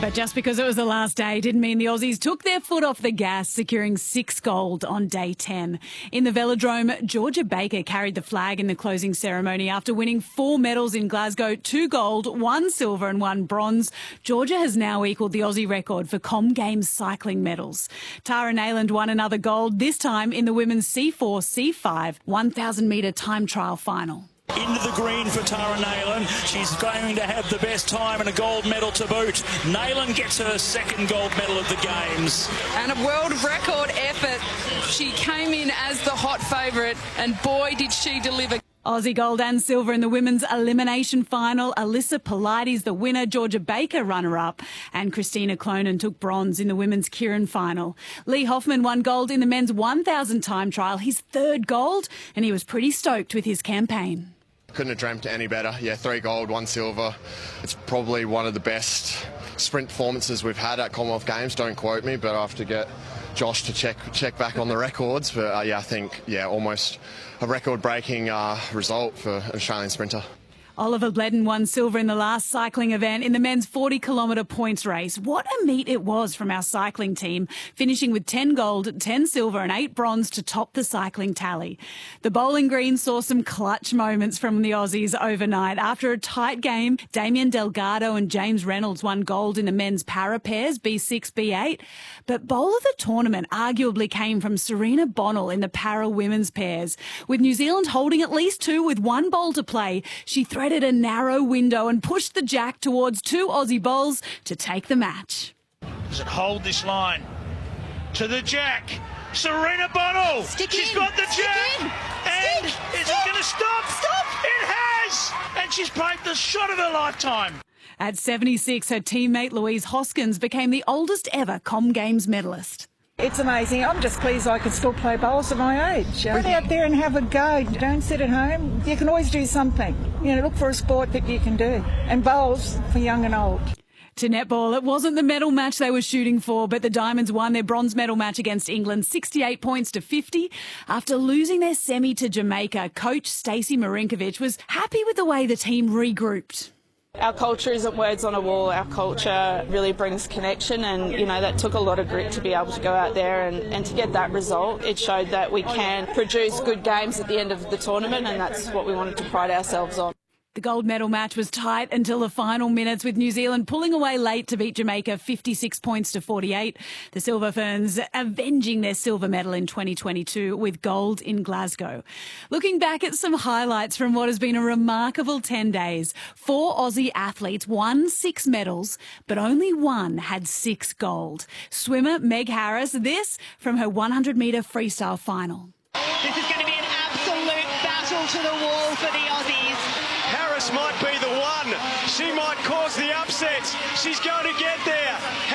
But just because it was the last day didn't mean the Aussies took their foot off the gas, securing 6 gold on day 10. In the velodrome, Georgia Baker carried the flag in the closing ceremony after winning 4 medals in Glasgow, 2 gold, 1 silver and 1 bronze. Georgia has now equalled the Aussie record for Com Games cycling medals. Tara Neyland won another gold, this time in the women's C4-C5 1,000-metre time trial final. Into the green for Tara Neyland. She's going to have the best time and a gold medal to boot. Neyland gets her 2nd gold medal of the Games. And a world record effort. She came in as the hot favourite and boy did she deliver. Aussie gold and silver in the women's elimination final. Alyssa Polides, the winner, Georgia Baker, runner-up, and Christina Clonan took bronze in the women's Keirin final. Lee Hoffman won gold in the men's 1,000 time trial, his 3rd gold, and he was pretty stoked with his campaign. Couldn't have dreamt any better. Yeah, 3 gold, 1 silver. It's probably one of the best sprint performances we've had at Commonwealth Games. Don't quote me, but I have to get Josh to check back on the records. But yeah, I think almost a record-breaking result for an Australian sprinter. Oliver Bledden won silver in the last cycling event in the men's 40-kilometre points race. What a meet it was from our cycling team, finishing with 10 gold, 10 silver and 8 bronze to top the cycling tally. The Bowling Green saw some clutch moments from the Aussies overnight. After a tight game, Damien Delgado and James Reynolds won gold in the men's para pairs, B6, B8. But bowl of the tournament arguably came from Serena Bonnell in the para women's pairs. With New Zealand holding at least 2 with 1 bowl to play, she threaded a narrow window and pushed the jack towards 2 Aussie bowls to take the match. Does it hold this line? To the jack. Serena Bonnell. She's got the jack. And is it going to stop? Stop. It has. And she's played the shot of her lifetime. At 76, her teammate Louise Hoskins became the oldest ever Com Games medalist. It's amazing. I'm just pleased I can still play bowls at my age. Get out there and have a go. Don't sit at home. You can always do something. Look for a sport that you can do. And bowls for young and old. To netball, it wasn't the medal match they were shooting for, but the Diamonds won their bronze medal match against England 68 points to 50. After losing their semi to Jamaica, coach Stacey Marinkovic was happy with the way the team regrouped. Our culture isn't words on a wall. Our culture really brings connection, and that took a lot of grit to be able to go out there and to get that result. It showed that we can produce good games at the end of the tournament, and that's what we wanted to pride ourselves on. The gold medal match was tight until the final minutes, with New Zealand pulling away late to beat Jamaica 56 points to 48. The Silver Ferns avenging their silver medal in 2022 with gold in Glasgow. Looking back at some highlights from what has been a remarkable 10 days, 4 Aussie athletes won 6 medals, but only 1 had 6 gold. Swimmer Meg Harris, this from her 100-metre freestyle final. This is going to be an absolute battle to the wall for the Aussies. Harris might be the one. She might cause the upset. She's going to get there.